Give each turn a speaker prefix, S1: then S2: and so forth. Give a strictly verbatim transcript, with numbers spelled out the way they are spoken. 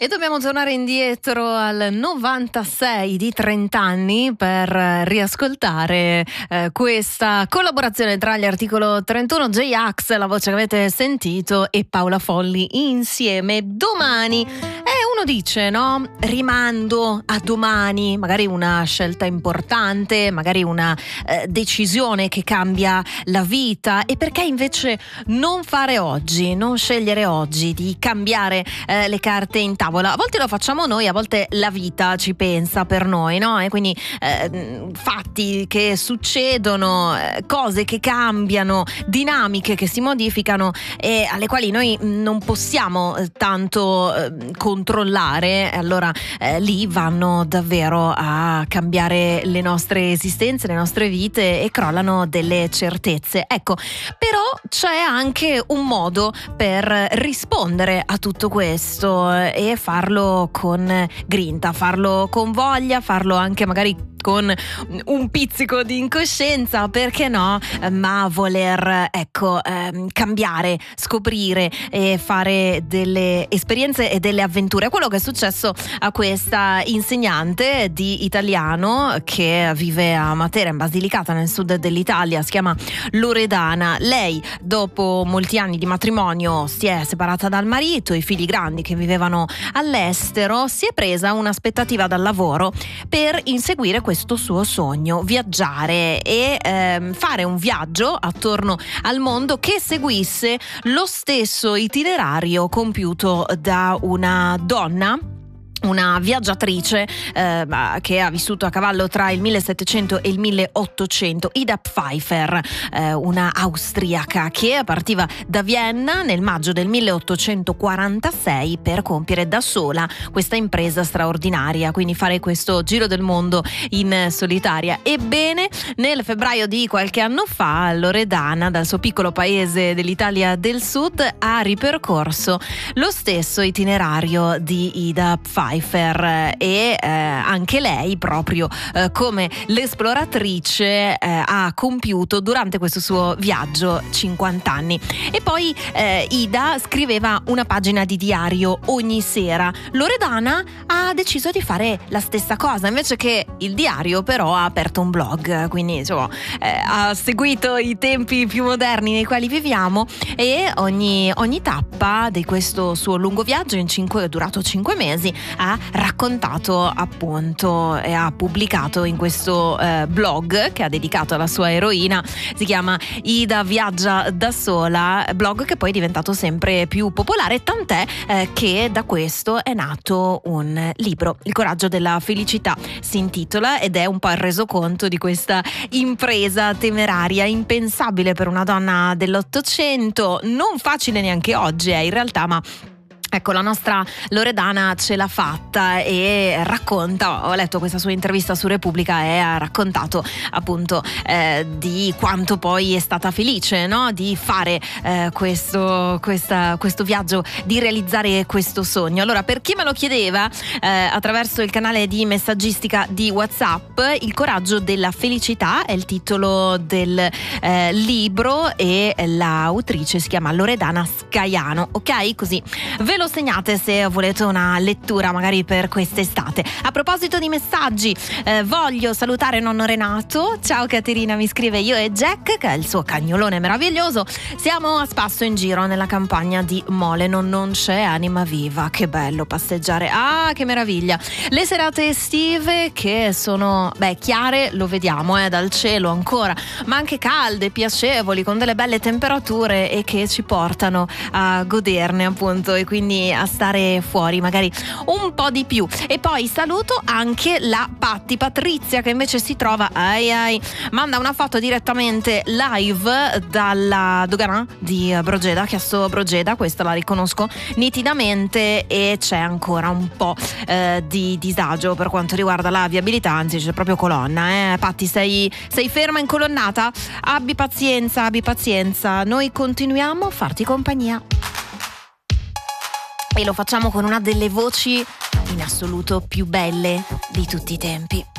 S1: E dobbiamo tornare indietro al novantasei di trenta anni per riascoltare eh, questa collaborazione tra gli Articolo trentuno, J-Ax, la voce che avete sentito, e Paola Folli insieme. Domani, e uno dice, no? Rimando a domani, magari una scelta importante, magari una eh, decisione che cambia la vita. E perché invece non fare oggi, non scegliere oggi di cambiare eh, le carte in tavola? A volte lo facciamo noi, a volte la vita ci pensa per noi, no? E quindi eh, fatti che succedono, eh, cose che cambiano, dinamiche che si modificano e alle quali noi non possiamo eh, tanto eh, controllare. Allora eh, lì vanno davvero a cambiare le nostre esistenze, le nostre vite, e crollano delle certezze. Ecco, però c'è anche un modo per rispondere a tutto questo e farlo con grinta, farlo con voglia, farlo anche magari con un pizzico di incoscienza, perché no? Ma voler, ecco, ehm, cambiare, scoprire e fare delle esperienze e delle avventure. Quello che è successo a questa insegnante di italiano che vive a Matera, in Basilicata, nel sud dell'Italia. Si chiama Loredana. Lei, dopo molti anni di matrimonio, si è separata dal marito, i figli grandi che vivevano all'estero, si è presa un'aspettativa dal lavoro per inseguire questo questo suo sogno, viaggiare e ehm, fare un viaggio attorno al mondo che seguisse lo stesso itinerario compiuto da una donna, una viaggiatrice eh, che ha vissuto a cavallo tra il millesettecento e il milleottocento, Ida Pfeiffer, eh, una austriaca che partiva da Vienna nel maggio del milleottocentoquarantasei per compiere da sola questa impresa straordinaria, quindi fare questo giro del mondo in solitaria. Ebbene, nel febbraio di qualche anno fa, Loredana, dal suo piccolo paese dell'Italia del Sud, ha ripercorso lo stesso itinerario di Ida Pfeiffer. E eh, anche lei, proprio eh, come l'esploratrice, eh, ha compiuto durante questo suo viaggio cinquanta anni. E poi eh, Ida scriveva una pagina di diario ogni sera. Loredana ha deciso di fare la stessa cosa, invece che il diario però ha aperto un blog, quindi insomma, eh, ha seguito i tempi più moderni nei quali viviamo, e ogni, ogni tappa di questo suo lungo viaggio in cinque, durato cinque mesi, ha raccontato appunto e ha pubblicato in questo eh, blog che ha dedicato alla sua eroina. Si chiama Ida Viaggia da sola, blog che poi è diventato sempre più popolare, tant'è eh, che da questo è nato un libro, Il coraggio della felicità si intitola, ed è un po' il resoconto di questa impresa temeraria, impensabile per una donna dell'Ottocento, non facile neanche oggi eh, in realtà, ma ecco, la nostra Loredana ce l'ha fatta e racconta, ho letto questa sua intervista su Repubblica e ha raccontato appunto eh, di quanto poi è stata felice, no? Di fare eh, questo, questa, questo viaggio, di realizzare questo sogno. Allora, per chi me lo chiedeva eh, attraverso il canale di messaggistica di WhatsApp, Il coraggio della felicità è il titolo del eh, libro e l'autrice si chiama Loredana Scaiano, ok? Così ve lo segnate se volete una lettura magari per quest'estate. A proposito di messaggi, eh, voglio salutare nonno Renato. Ciao Caterina, mi scrive: io e Jack, che è il suo cagnolone meraviglioso, siamo a spasso in giro nella campagna di Moleno, non c'è anima viva. Che bello passeggiare, ah che meraviglia. Le serate estive che sono beh chiare, lo vediamo eh, dal cielo ancora, ma anche calde, piacevoli, con delle belle temperature e che ci portano a goderne appunto, e quindi a stare fuori magari un po' di più. E poi saluto anche la Patti Patrizia, che invece si trova ai ai manda una foto direttamente live dalla dogana di Brogeda, Chiasso Brogeda, questa la riconosco nitidamente, e c'è ancora un po' eh, di disagio per quanto riguarda la viabilità, anzi c'è proprio colonna. eh. Patti, sei, sei ferma in colonnata? Abbi pazienza, abbi pazienza, noi continuiamo a farti compagnia. E lo facciamo con una delle voci in assoluto più belle di tutti i tempi.